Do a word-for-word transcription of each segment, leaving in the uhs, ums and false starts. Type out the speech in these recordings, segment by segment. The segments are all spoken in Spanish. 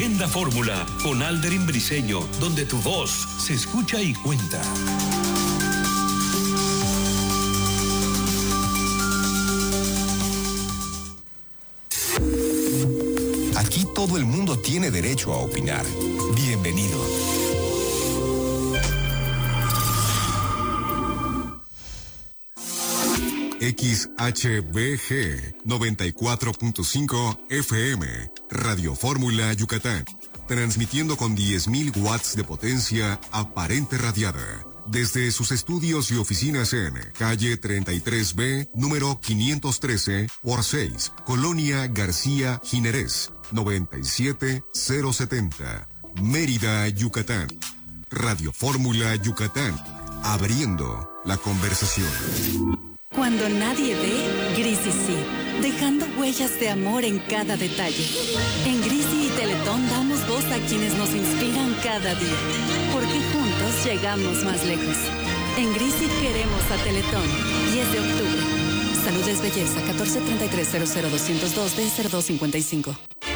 Agenda Fórmula con Alderin Briceño, donde tu voz se escucha y cuenta. Aquí todo el mundo tiene derecho a opinar. Bienvenido. X H B G noventa y cuatro punto cinco F M, Radio Fórmula Yucatán, transmitiendo con diez mil watts de potencia aparente radiada, desde sus estudios y oficinas en calle treinta y tres B, número quinientos trece por seis, Colonia García Jiménez, noventa y siete mil setenta, Mérida, Yucatán. Radio Fórmula Yucatán, abriendo la conversación. Cuando nadie ve, Grisi sí, dejando huellas de amor en cada detalle. En Grisi y Teletón damos voz a quienes nos inspiran cada día, porque juntos llegamos más lejos. En Grisi queremos a Teletón. diez de octubre. Salud es belleza. catorce treinta y tres cero cero doscientos dos D cero dos cincuenta y cinco.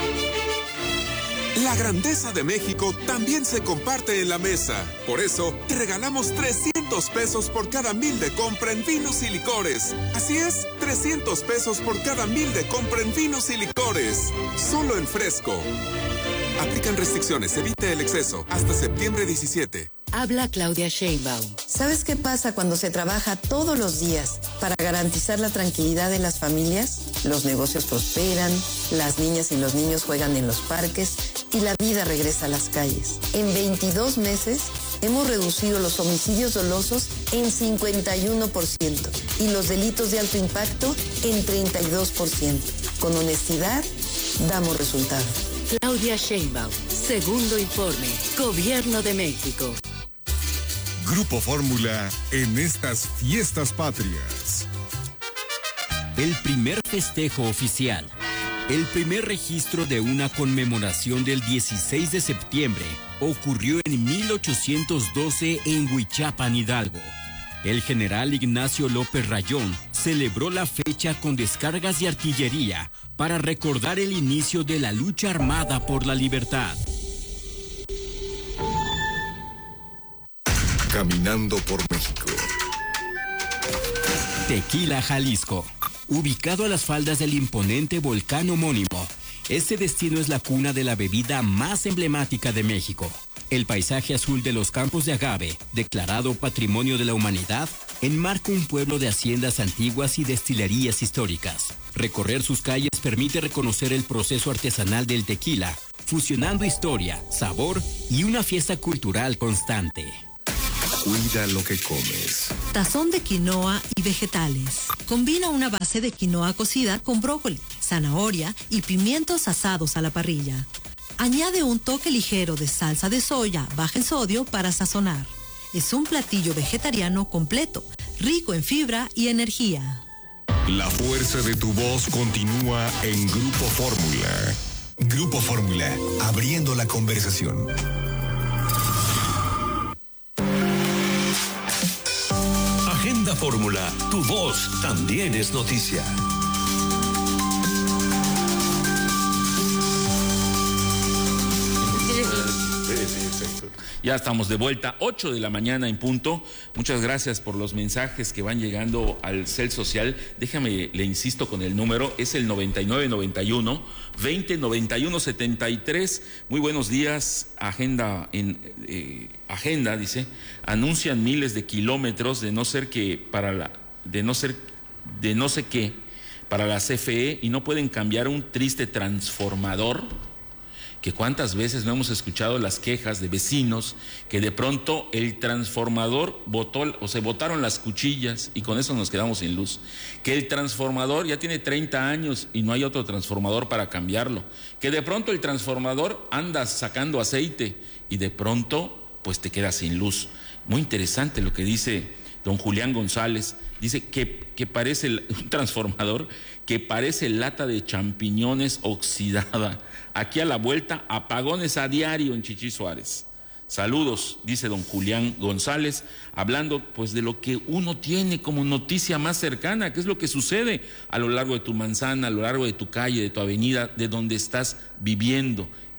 La grandeza de México también se comparte en la mesa. Por eso, te regalamos trescientos pesos por cada mil de compra en vinos y licores. Así es, trescientos pesos por cada mil de compra en vinos y licores. Solo en Fresco. Aplican restricciones, evite el exceso. Hasta septiembre diecisiete. Habla Claudia Sheinbaum. ¿Sabes qué pasa cuando se trabaja todos los días para garantizar la tranquilidad de las familias? Los negocios prosperan, las niñas y los niños juegan en los parques y la vida regresa a las calles. En veintidós meses hemos reducido los homicidios dolosos en cincuenta y uno por ciento y los delitos de alto impacto en treinta y dos por ciento. Con honestidad, damos resultados. Claudia Sheinbaum, segundo informe, Gobierno de México. Grupo Fórmula en estas fiestas patrias. El primer festejo oficial. El primer registro de una conmemoración del dieciséis de septiembre ocurrió en mil ochocientos doce en Huichapan, Hidalgo. El general Ignacio López Rayón celebró la fecha con descargas de artillería para recordar el inicio de la lucha armada por la libertad. Caminando por México. Tequila, Jalisco. Ubicado a las faldas del imponente volcán homónimo, este destino es la cuna de la bebida más emblemática de México. El paisaje azul de los campos de agave, declarado Patrimonio de la Humanidad, enmarca un pueblo de haciendas antiguas y destilerías históricas. Recorrer sus calles permite reconocer el proceso artesanal del tequila, fusionando historia, sabor y una fiesta cultural constante. Cuida lo que comes. Tazón de quinoa y vegetales. Combina una base de quinoa cocida con brócoli, zanahoria y pimientos asados a la parrilla. Añade un toque ligero de salsa de soya baja en sodio para sazonar. Es un platillo vegetariano completo, rico en fibra y energía. La fuerza de tu voz continúa en Grupo Fórmula. Grupo Fórmula, abriendo la conversación. Agenda Fórmula, tu voz también es noticia. Ya estamos de vuelta, ocho de la mañana en punto. Muchas gracias por los mensajes que van llegando al Cel Social. Déjame, le insisto con el número, es el noventa y nueve noventa y uno veinte noventa y uno setenta y tres. Muy buenos días, Agenda, en, eh, Agenda, dice, anuncian miles de kilómetros de no ser que para la, de no ser, de no sé qué, para la C F E y no pueden cambiar un triste transformador. Que cuántas veces no hemos escuchado las quejas de vecinos que de pronto el transformador botó o se botaron las cuchillas y con eso nos quedamos sin luz. Que el transformador ya tiene treinta años y no hay otro transformador para cambiarlo. Que de pronto el transformador anda sacando aceite y de pronto pues te quedas sin luz. Muy interesante lo que dice don Julián González. Dice que, que parece un transformador que parece lata de champiñones oxidada. Aquí a la vuelta, apagones a diario en Chichí Suárez. Saludos, dice don Julián González, hablando pues de lo que uno tiene como noticia más cercana, que es lo que sucede a lo largo de tu manzana, a lo largo de tu calle, de tu avenida, de donde estás viviendo.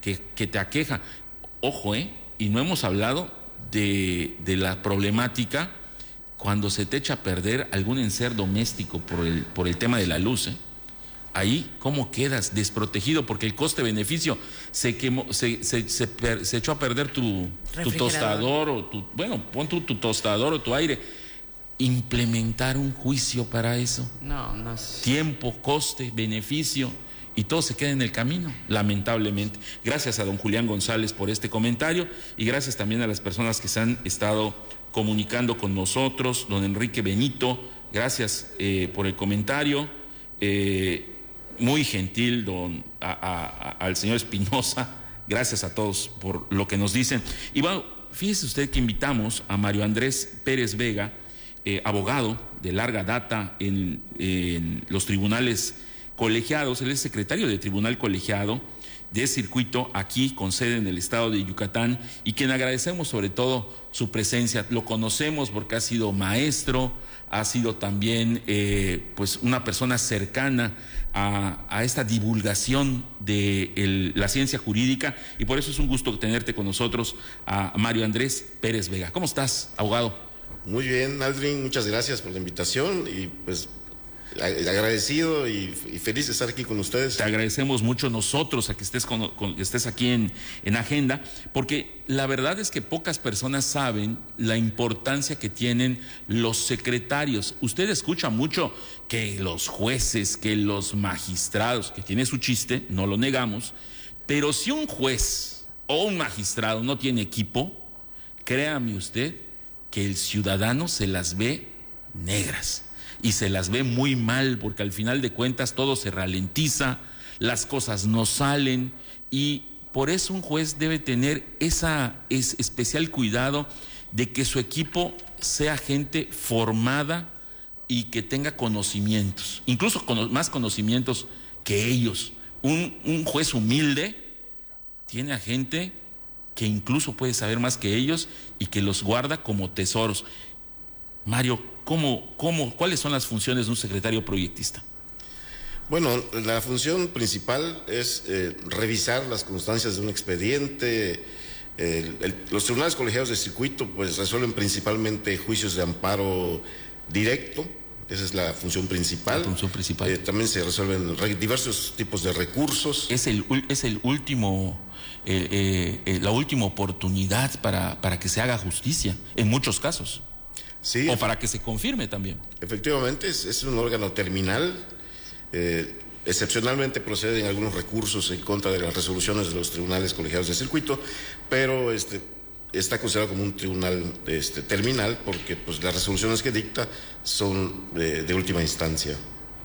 que, que te aqueja. Ojo, ¿eh? Y no hemos hablado de, de la problemática cuando se te echa a perder algún enser doméstico por el, por el tema de la luz, ¿eh? Ahí, ¿cómo quedas desprotegido? Porque el coste-beneficio se quemó, se, se, se, per, se echó a perder tu, tu tostador o tu, bueno, pon tu, tu tostador o tu aire. Implementar un juicio para eso. No, no sé. Tiempo, coste, beneficio, y todo se queda en el camino, lamentablemente. Gracias a don Julián González por este comentario y gracias también a las personas que se han estado comunicando con nosotros. Don Enrique Benito, gracias eh, por el comentario. Eh, muy gentil don, a, a, a, al señor Espinosa. Gracias a todos por lo que nos dicen. Y bueno, fíjese usted que invitamos a Mario Andrés Pérez Vega, eh, abogado de larga data en, en los tribunales colegiados. Él es secretario de Tribunal Colegiado de Circuito aquí con sede en el estado de Yucatán y quien agradecemos sobre todo su presencia. Lo conocemos porque ha sido maestro, ha sido también eh, pues una persona cercana a, a esta divulgación de el, la ciencia jurídica y por eso es un gusto tenerte con nosotros a Mario Andrés Pérez Vega. ¿Cómo estás, abogado? Muy bien, Aldrin, muchas gracias por la invitación y pues agradecido y, y feliz de estar aquí con ustedes. Te agradecemos mucho nosotros a que estés, con, con, que estés aquí en, en Agenda, porque la verdad es que pocas personas saben la importancia que tienen los secretarios. Usted escucha mucho que los jueces, que los magistrados, que tiene su chiste, no lo negamos, pero si un juez o un magistrado no tiene equipo, créame usted que el ciudadano se las ve negras. Y se las ve muy mal porque al final de cuentas todo se ralentiza, las cosas no salen y por eso un juez debe tener esa, ese especial cuidado de que su equipo sea gente formada y que tenga conocimientos, incluso con, más conocimientos que ellos. Un, un juez humilde tiene a gente que incluso puede saber más que ellos y que los guarda como tesoros. Mario, ¿cómo, cómo, ¿cuáles son las funciones de un secretario proyectista? Bueno, la función principal es eh, revisar las constancias de un expediente. El, el, los tribunales colegiados de circuito pues resuelven principalmente juicios de amparo directo. Esa es la función principal. La función principal. Eh, también se resuelven re, diversos tipos de recursos. Es el, es el último, eh, eh, eh, la última oportunidad para, para que se haga justicia, en muchos casos. Sí, o para que se confirme también. Efectivamente, es, es un órgano terminal. Eh, excepcionalmente proceden algunos recursos en contra de las resoluciones de los tribunales colegiados de circuito, pero este, está considerado como un tribunal este, terminal porque pues, las resoluciones que dicta son de, de última instancia.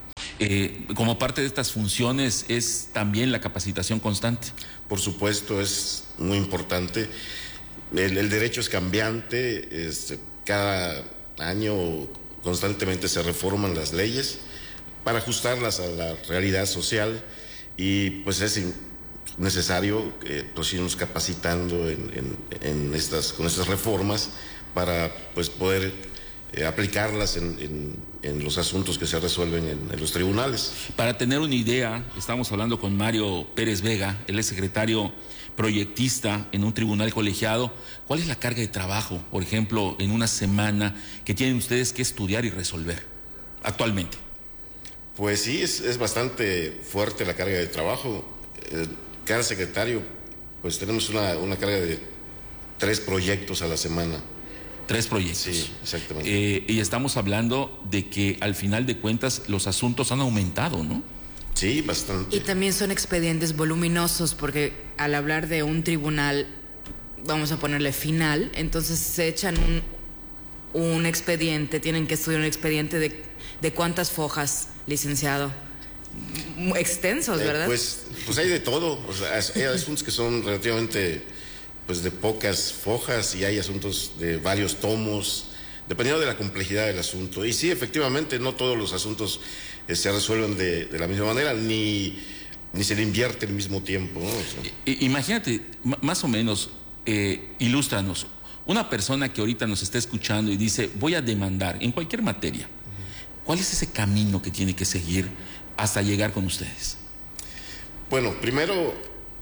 Eh, como parte de estas funciones es también la capacitación constante. Por supuesto, es muy importante. El, el derecho es cambiante. Este, Cada año constantemente se reforman las leyes para ajustarlas a la realidad social y pues es necesario que nos irnos capacitando en, en, en estas, con estas reformas para pues poder eh, aplicarlas en, en, en los asuntos que se resuelven en, en los tribunales. Para tener una idea, estamos hablando con Mario Pérez Vega, él es secretario proyectista en un tribunal colegiado. ¿Cuál es la carga de trabajo, por ejemplo, en una semana que tienen ustedes que estudiar y resolver actualmente? Pues sí, es, es bastante fuerte la carga de trabajo. Eh, cada secretario, pues tenemos una, una carga de tres proyectos a la semana. Tres proyectos. Sí, exactamente. Eh, y estamos hablando de que al final de cuentas los asuntos han aumentado, ¿no? Sí, bastante. Y también son expedientes voluminosos porque al hablar de un tribunal, vamos a ponerle final, entonces se echan un, un expediente, tienen que estudiar un expediente de, de cuántas fojas, licenciado. Extensos, ¿verdad? Eh, pues, pues hay de todo. O sea, hay asuntos que son relativamente pues de pocas fojas y hay asuntos de varios tomos, dependiendo de la complejidad del asunto. Y sí, efectivamente, no todos los asuntos eh, se resuelven de, de la misma manera, ni, ni se le invierte el mismo tiempo, ¿no? O sea, imagínate, más o menos, eh, ilústranos, una persona que ahorita nos está escuchando y dice, voy a demandar en cualquier materia, ¿cuál es ese camino que tiene que seguir hasta llegar con ustedes? Bueno, primero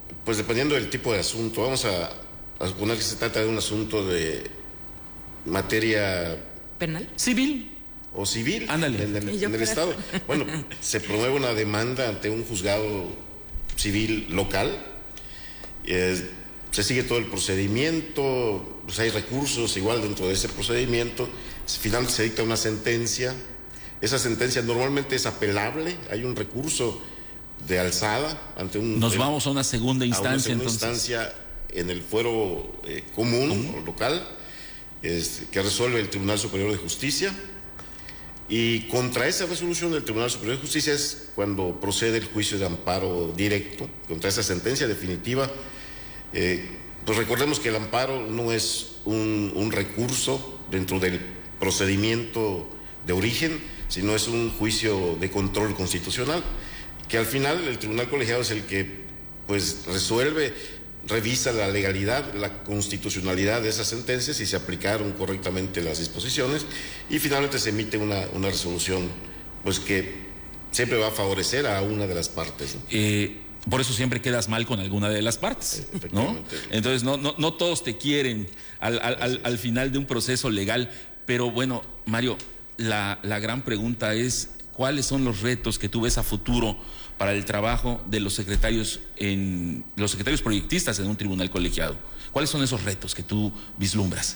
pues dependiendo del tipo de asunto, vamos a, a suponer que se trata de un asunto de materia... ¿Penal? ¿Civil? O civil. Ándale. En, en, en el Estado. Bueno, se promueve una demanda ante un juzgado civil local. Eh, se sigue todo el procedimiento, pues hay recursos igual dentro de ese procedimiento. Finalmente se dicta una sentencia. Esa sentencia normalmente es apelable. Hay un recurso de alzada ante un... Nos el, vamos a una segunda instancia. A una segunda entonces. instancia en el fuero eh, común, ¿Común? o local, es, que resuelve el Tribunal Superior de Justicia. Y contra esa resolución del Tribunal Superior de Justicia es cuando procede el juicio de amparo directo, contra esa sentencia definitiva. Eh, pues recordemos que el amparo no es un, un recurso dentro del procedimiento de origen, sino es un juicio de control constitucional, que al final el tribunal colegiado es el que pues resuelve, revisa la legalidad, la constitucionalidad de esas sentencias, si se aplicaron correctamente las disposiciones, y finalmente se emite una, una resolución pues que siempre va a favorecer a una de las partes, ¿no? Eh, por eso siempre quedas mal con alguna de las partes, ¿no? Entonces no, no, no todos te quieren al, al, al, al final de un proceso legal, pero bueno, Mario, la, la gran pregunta es, ¿cuáles son los retos que tú ves a futuro para el trabajo de los secretarios en los secretarios proyectistas en un tribunal colegiado? ¿Cuáles son esos retos que tú vislumbras?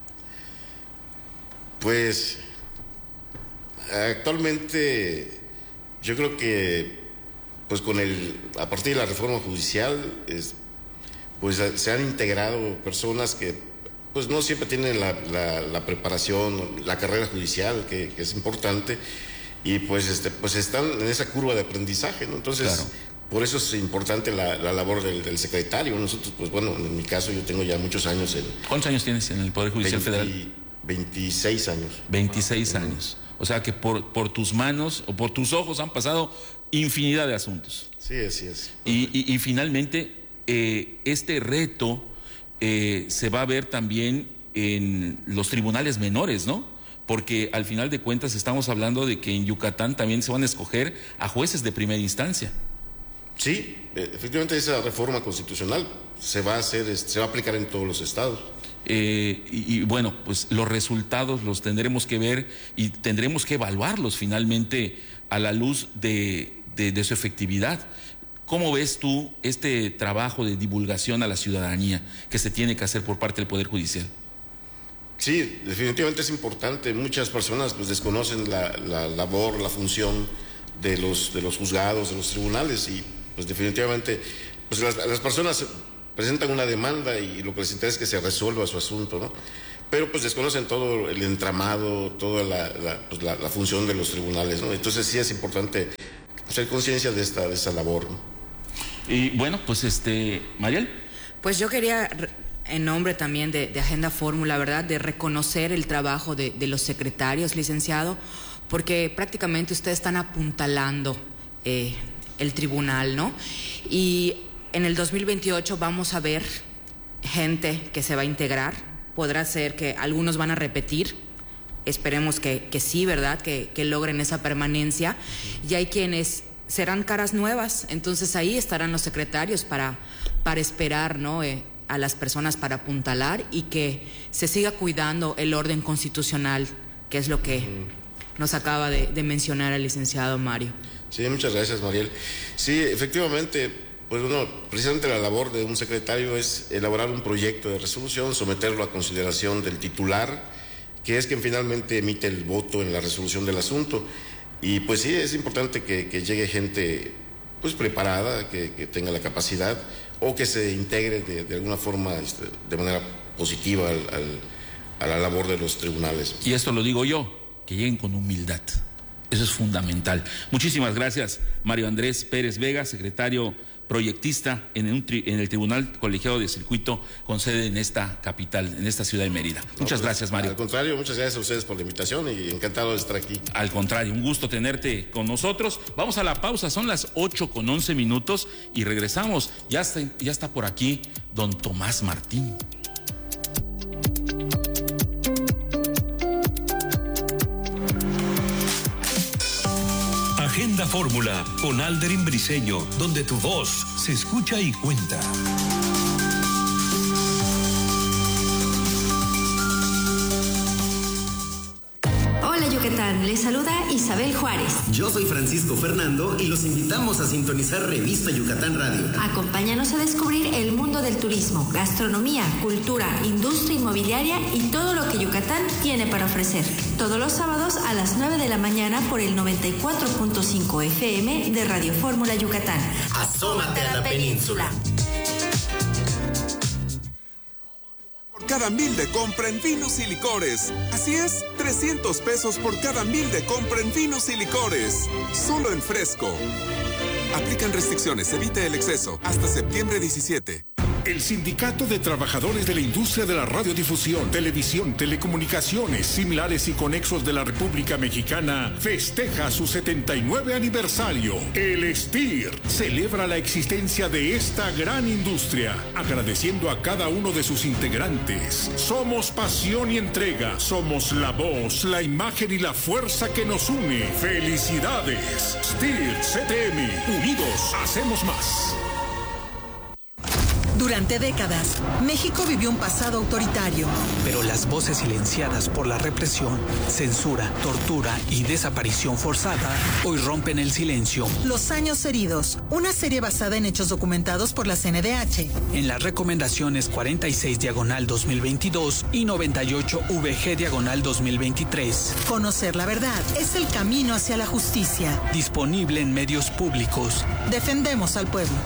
Pues actualmente yo creo que pues con el a partir de la reforma judicial es, pues se han integrado personas que pues no siempre tienen la, la, la preparación, la carrera judicial que, que es importante. Y pues, este, pues están en esa curva de aprendizaje, ¿no? Entonces, claro, por eso es importante la, la labor del, del secretario. Nosotros, pues bueno, en mi caso yo tengo ya muchos años en... ¿Cuántos años tienes en el Poder Judicial veinte, Federal? veintiséis años. veintiséis años. O sea que por, por tus manos o por tus ojos han pasado infinidad de asuntos. Sí, así es. Y, y, y finalmente, eh, este reto eh, se va a ver también en los tribunales menores, ¿no? Porque al final de cuentas estamos hablando de que en Yucatán también se van a escoger a jueces de primera instancia. Sí, efectivamente esa reforma constitucional se va a hacer, se va a aplicar en todos los estados. Eh, y, y bueno, pues los resultados los tendremos que ver y tendremos que evaluarlos finalmente a la luz de, de, de su efectividad. ¿Cómo ves tú este trabajo de divulgación a la ciudadanía que se tiene que hacer por parte del Poder Judicial? Sí, definitivamente es importante. Muchas personas pues desconocen la, la labor, la función de los, de los juzgados, de los tribunales, y pues definitivamente pues las, las personas presentan una demanda y lo que les interesa es que se resuelva su asunto, ¿no? Pero pues desconocen todo el entramado, toda la, la, pues, la, la función de los tribunales, ¿no? Entonces sí es importante hacer conciencia de esta, de esta labor, ¿no? Y bueno, pues este, Mariel. Pues yo quería, en nombre también de, de Agenda Fórmula, ¿verdad?, de reconocer el trabajo de, de los secretarios, licenciado, porque prácticamente ustedes están apuntalando eh, el tribunal, ¿no? Y en el dos mil veintiocho vamos a ver gente que se va a integrar. Podrá ser que algunos van a repetir, esperemos que, que sí, ¿verdad?, que, que logren esa permanencia. Uh-huh. Y hay quienes serán caras nuevas, entonces ahí estarán los secretarios para, para esperar, ¿no?, eh, a las personas para apuntalar y que se siga cuidando el orden constitucional, que es lo que uh-huh. nos acaba de, de mencionar el licenciado Mario. Sí, muchas gracias, Mariel. Sí, efectivamente, pues bueno, precisamente la labor de un secretario es elaborar un proyecto de resolución, someterlo a consideración del titular, que es quien finalmente emite el voto en la resolución del asunto. Y pues sí, es importante que, que llegue gente pues preparada, que, que tenga la capacidad o que se integre de, de alguna forma este, de manera positiva al, al, a la labor de los tribunales. Y esto lo digo yo, que lleguen con humildad. Eso es fundamental. Muchísimas gracias, Mario Andrés Pérez Vega, secretario proyectista en, un tri, en el Tribunal Colegiado de Circuito con sede en esta capital, en esta ciudad de Mérida. No, muchas pues, gracias, Mario. Al contrario, muchas gracias a ustedes por la invitación y encantado de estar aquí. Al contrario, un gusto tenerte con nosotros. Vamos a la pausa, son las ocho con once minutos y regresamos. Ya está, ya está por aquí don Tomás Martín. Agenda Fórmula con Alderin Briseño, donde tu voz se escucha y cuenta. Hola Yucatán, les saluda Isabel Juárez. Yo soy Francisco Fernando y los invitamos a sintonizar Revista Yucatán Radio. Acompáñanos a descubrir el mundo del turismo, gastronomía, cultura, industria inmobiliaria y todo lo que Yucatán tiene para ofrecer. Todos los sábados a las nueve de la mañana por el noventa y cuatro punto cinco F M de Radio Fórmula Yucatán. Asómate a la península. Cada mil de compra en vinos y licores. Así es, trescientos pesos por cada mil de compra en vinos y licores. Solo en Fresco. Aplican restricciones, evite el exceso. Hasta septiembre diecisiete. El Sindicato de Trabajadores de la Industria de la Radiodifusión, Televisión, Telecomunicaciones, Similares y Conexos de la República Mexicana festeja su setenta y nueve aniversario. El S T I R celebra la existencia de esta gran industria, agradeciendo a cada uno de sus integrantes. Somos pasión y entrega, somos la voz, la imagen y la fuerza que nos une. ¡Felicidades! S T I R C T M, unidos hacemos más. Durante décadas, México vivió un pasado autoritario. Pero las voces silenciadas por la represión, censura, tortura y desaparición forzada hoy rompen el silencio. Los años heridos, una serie basada en hechos documentados por la C N D H. En las recomendaciones cuarenta y seis diagonal dos mil veintidós y noventa y ocho V G diagonal dos mil veintitrés. Conocer la verdad es el camino hacia la justicia. Disponible en medios públicos. Defendemos al pueblo.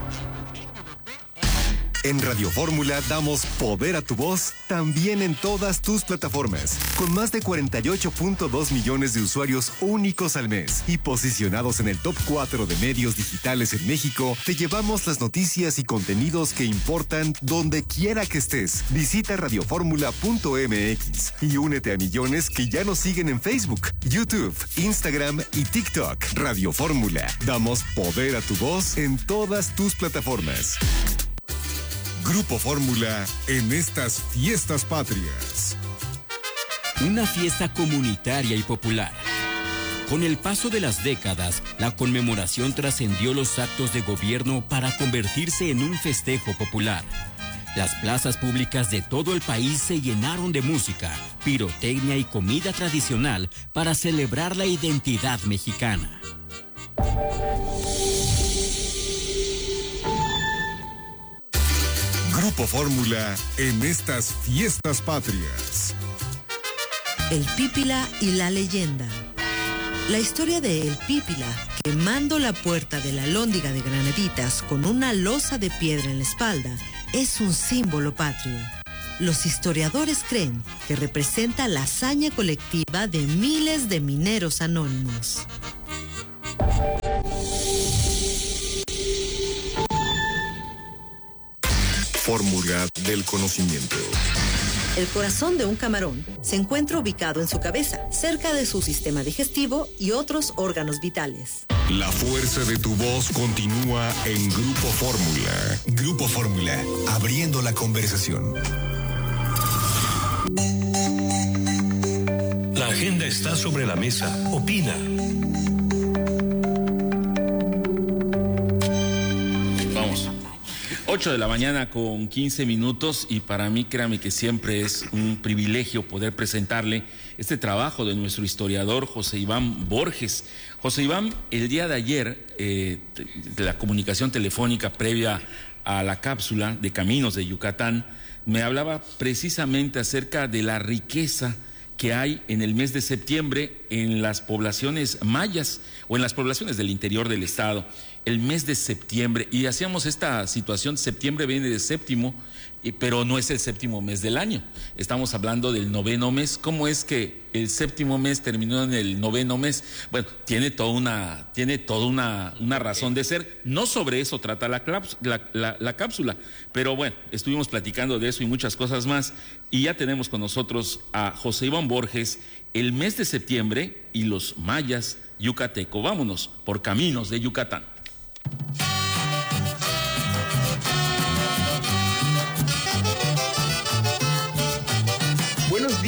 En Radio Fórmula damos poder a tu voz también en todas tus plataformas. Con más de cuarenta y ocho punto dos millones de usuarios únicos al mes y posicionados en el top cuatro de medios digitales en México, te llevamos las noticias y contenidos que importan donde quiera que estés. Visita radioformula punto m x y únete a millones que ya nos siguen en Facebook, YouTube, Instagram y TikTok. Radio Fórmula. Damos poder a tu voz en todas tus plataformas. Grupo Fórmula en estas fiestas patrias. Una fiesta comunitaria y popular. Con el paso de las décadas, la conmemoración trascendió los actos de gobierno para convertirse en un festejo popular. Las plazas públicas de todo el país se llenaron de música, pirotecnia y comida tradicional para celebrar la identidad mexicana. Grupo Fórmula en estas fiestas patrias. El Pípila y la leyenda. La historia de El Pípila, quemando la puerta de la Alhóndiga de Granaditas con una losa de piedra en la espalda, es un símbolo patrio. Los historiadores creen que representa la hazaña colectiva de miles de mineros anónimos. Fórmula del conocimiento. El corazón de un camarón se encuentra ubicado en su cabeza, cerca de su sistema digestivo y otros órganos vitales. La fuerza de tu voz continúa en Grupo Fórmula. Grupo Fórmula, abriendo la conversación. La agenda está sobre la mesa. Opina. ocho de la mañana con quince minutos y para mí, créame que siempre es un privilegio poder presentarle este trabajo de nuestro historiador José Iván Borges. José Iván, el día de ayer, eh, de la comunicación telefónica previa a la cápsula de Caminos de Yucatán, me hablaba precisamente acerca de la riqueza que hay en el mes de septiembre en las poblaciones mayas o en las poblaciones del interior del estado. El mes de septiembre, y hacíamos esta situación, septiembre viene de séptimo, pero no es el séptimo mes del año, estamos hablando del noveno mes. ¿Cómo es que el séptimo mes terminó en el noveno mes? Bueno, tiene toda una, tiene toda una, una razón de ser, no sobre eso trata la, la, la, la cápsula, pero bueno, estuvimos platicando de eso y muchas cosas más, y ya tenemos con nosotros a José Iván Borges, el mes de septiembre y los mayas yucateco. Vámonos por Caminos de Yucatán. Buenos días.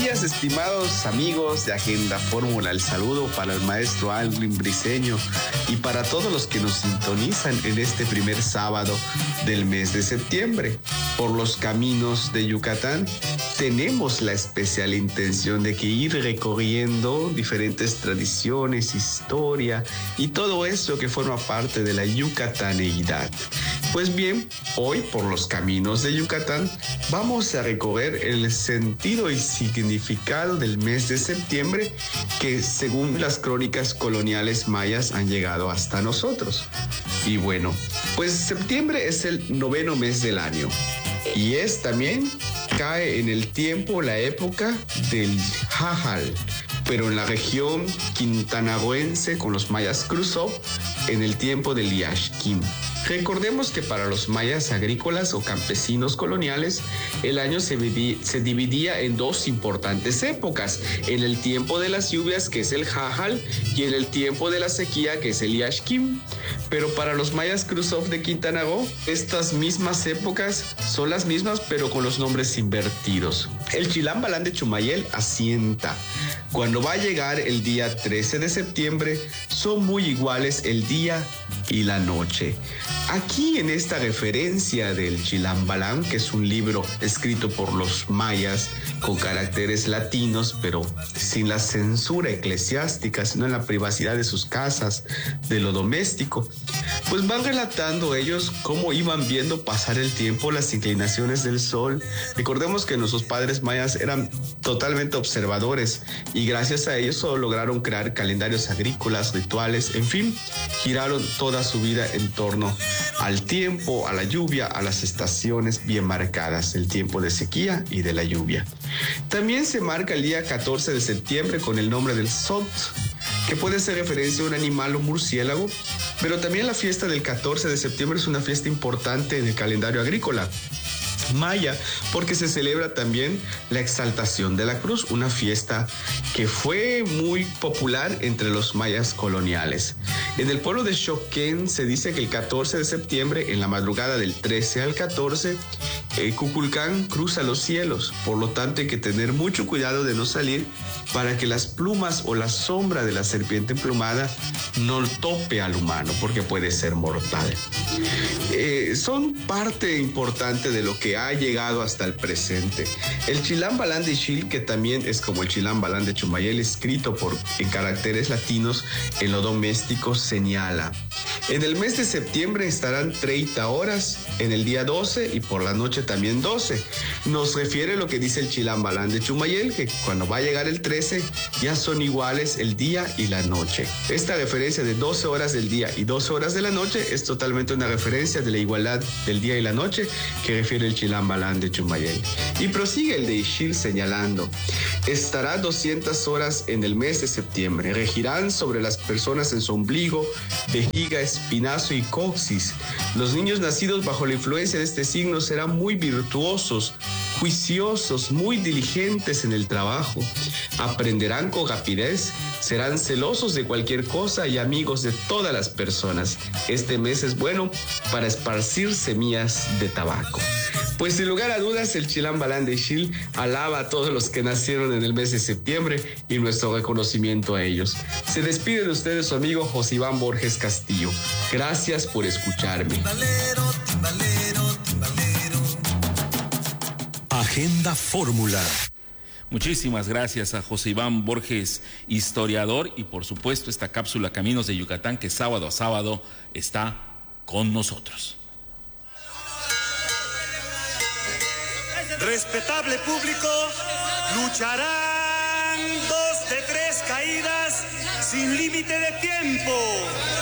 días, estimados amigos de Agenda Fórmula. El saludo para el maestro Aldrin Briseño y para todos los que nos sintonizan en este primer sábado del mes de septiembre. Por los caminos de Yucatán tenemos la especial intención de que ir recorriendo diferentes tradiciones, historia y todo eso que forma parte de la yucataneidad. Pues bien, hoy por los caminos de Yucatán vamos a recorrer el sentido y significado del mes de septiembre que según las crónicas coloniales mayas han llegado hasta nosotros. Y bueno, pues septiembre es el noveno mes del año y es también, cae en el tiempo la época del Jajal, pero en la región quintanarroense con los mayas Cruzop en el tiempo del Yaxquim. Recordemos que para los mayas agrícolas o campesinos coloniales, el año se, viví, se dividía en dos importantes épocas, en el tiempo de las lluvias, que es el Jajal, y en el tiempo de la sequía, que es el Yaxquim. Pero para los mayas Cruzop de Quintana Roo, estas mismas épocas son las mismas, pero con los nombres invertidos. El Chilam Balán de Chumayel asienta. Cuando va a llegar el día trece de septiembre, son muy iguales el día y la noche. Aquí en esta referencia del Chilam Balán, que es un libro escrito por los mayas con caracteres latinos, pero sin la censura eclesiástica, sino en la privacidad de sus casas, de lo doméstico, pues van relatando ellos cómo iban viendo pasar el tiempo, las inclinaciones del sol. Recordemos que nuestros padres mayas eran totalmente observadores y gracias a ellos lograron crear calendarios agrícolas, rituales, en fin, giraron toda su vida en torno al tiempo, a la lluvia, a las estaciones bien marcadas, el tiempo de sequía y de la lluvia. También se marca el día catorce de septiembre con el nombre del Sot, que puede ser referencia a un animal o murciélago, pero también la fiesta del catorce de septiembre es una fiesta importante en el calendario agrícola maya, porque se celebra también la exaltación de la cruz, una fiesta que fue muy popular entre los mayas coloniales. En el pueblo de Xoquén se dice que el catorce de septiembre, en la madrugada del trece al catorce, el Cuculcán cruza los cielos, por lo tanto hay que tener mucho cuidado de no salir para que las plumas o la sombra de la serpiente emplumada no tope al humano, porque puede ser mortal. Eh, son parte importante de lo que ha llegado hasta el presente. El Chilam Balán de Ixil, que también es como el Chilam Balán de Chumayel, escrito por, en caracteres latinos en lo doméstico, señala: en el mes de septiembre estarán treinta horas, en el día doce y por la noche también doce. Nos refiere lo que dice el Chilam Balán de Chumayel, que cuando va a llegar el trece ya son iguales el día y la noche. Esta referencia de doce horas del día y doce horas de la noche es totalmente una referencia de la igualdad del día y la noche que refiere el Chilam Balán de Chumayel. Y prosigue el de Ixil señalando: estará doscientas horas en el mes de septiembre, regirán sobre las personas en su ombligo, vejiga, espinazo y coxis. Los niños nacidos bajo la influencia de este signo serán muy virtuosos, juiciosos, muy diligentes en el trabajo, aprenderán con rapidez, serán celosos de cualquier cosa y amigos de todas las personas. Este mes es bueno para esparcir semillas de tabaco. Pues sin lugar a dudas, el Chilam Balán de Ixil alaba a todos los que nacieron en el mes de septiembre y nuestro reconocimiento a ellos. Se despide de ustedes su amigo José Iván Borges Castillo. Gracias por escucharme. Timbalero, timbalero, timbalero. Agenda Fórmula. Muchísimas gracias a José Iván Borges, historiador, y por supuesto esta cápsula Caminos de Yucatán que sábado a sábado está con nosotros. Respetable público, lucharán dos de tres caídas sin límite de tiempo.